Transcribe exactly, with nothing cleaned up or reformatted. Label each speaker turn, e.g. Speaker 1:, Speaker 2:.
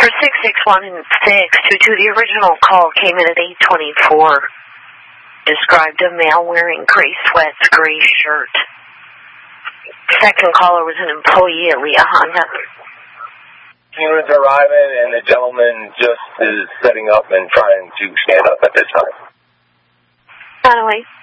Speaker 1: For six six one and six two two, the original call came in at eight twenty-four. Described a male wearing gray sweats, gray shirt. Second caller was an employee at Lea Honda.
Speaker 2: Humans arriving, and the gentleman just is setting up and trying to stand up at this time.
Speaker 1: By the way.